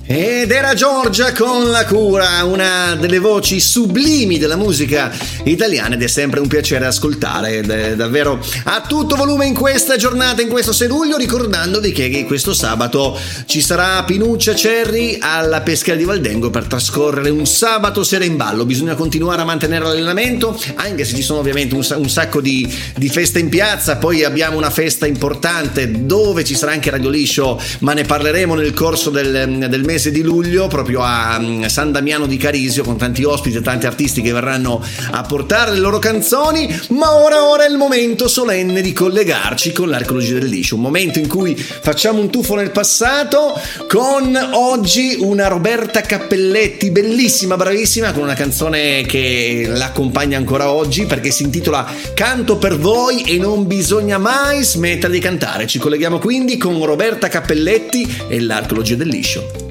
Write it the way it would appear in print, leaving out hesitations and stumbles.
Ed era Giorgia con La Cura, una delle voci sublimi della musica italiana, ed è sempre un piacere ascoltare davvero a tutto volume in questa giornata, in questo 6 luglio, ricordandovi che questo sabato ci sarà Pinuccia Cerri alla Peschiera di Valdengo per trascorrere un sabato sera in ballo. Bisogna continuare a mantenere l'allenamento, anche se ci sono ovviamente un sacco di feste in piazza. Poi abbiamo una festa importante dove ci sarà anche Radio Liscio, ma ne parleremo nel corso del mese di luglio, proprio a San Damiano di Carisio, con tanti ospiti e tanti artisti che verranno a portare le loro canzoni. Ma ora è il momento solenne di collegarci con l'Archeologia del Liscio, un momento in cui facciamo un tuffo nel passato con oggi una Roberta Cappelletti, bellissima, bravissima, con una canzone che l'accompagna ancora oggi, perché si intitola Canto per voi e non bisogna mai smettere di cantare. Ci colleghiamo quindi con Roberta Cappelletti e l'Archeologia del Liscio.